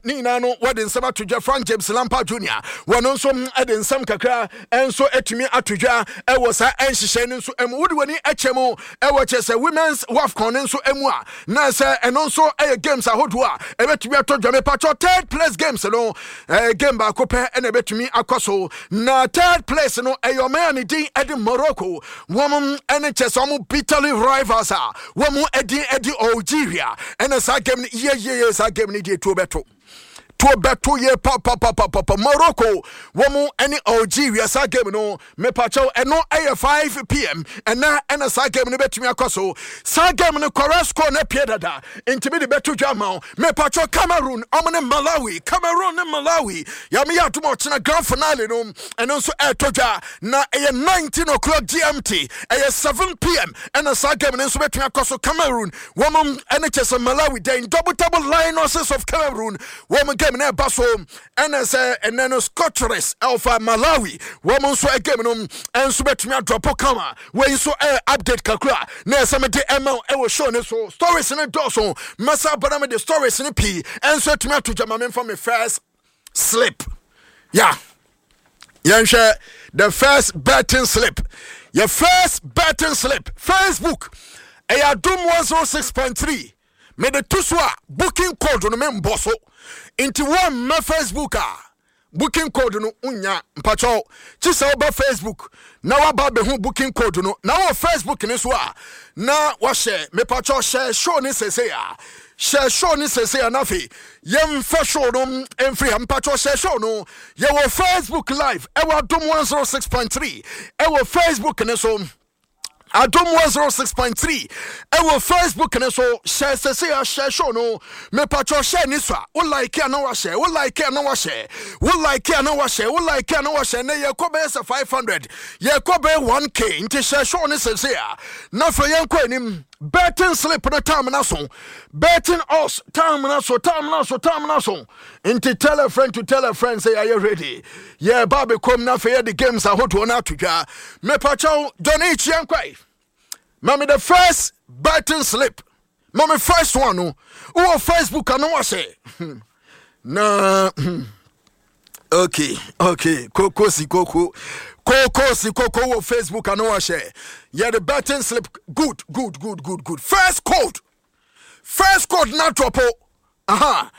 Nina no wadin sama to Frank James Lampard Jr. One also edin some kakra and so etimi atuja e was a enhihye nso would wani echemo e wo chese women's WAFCON nso emua na se and also games ahodo a e betumi atodwa me patcho third place games no game ba ko pe e na betumi akoso na third place no e your man din edi Morocco woman ene chese omo bitterly rivals a woman edi Algeria and sa game ye sa game ni di to beto to beto ye papa Morocco woman any Algeria sa game no me pacho eno 5 p.m. and na sa game no betumi akoso sa game no corresco na piedada intimi de beto jama me pacho Cameroon omne Malawi ya me atumo china grand finale no and also toja na 19 o'clock GMT 7 p.m. and sa game no so betumi akoso Cameroon woman NHS Malawi then double lionesses of Cameroon woman game na baso and say and then Scottish Alpha Malawi woman so game no and so betumi drop kama we so update kakra na some de ML e wo show ne so stories in doso masa baname the stories in p and so betumi to jama me for me first slip yeah share the first betting slip your first betting slip Facebook Adom 106.3 me the tuswa booking code no me mboso into one my Facebook booking code no unya mpacho chisa oba Facebook na waba be hu booking code no na wo Facebook ni so a na wa share me pacho share show ni sese ya share show ni sese ya na fi yem fa show no enfri mpacho share show no ye wo Facebook live e wa Adom 106.3 e wo Facebook ni so Adom 106.3 ewo Facebook ne so share share show no me patcho share ni so wo like ya na wa share wo like ya na wa share na ye ko be 500 ye ko be 1k nti share show ni se ya na fa yen ko anim betting slip no time na so betting us time na so nti tell a friend say are you ready yeah babe come na fa the games ahodo na atwa me patcho donate yan kwai mama the first betting slip mama first one no who Facebook and no say na okay koko si koko wo Facebook and no share yeah the betting slip good first code na dropo aha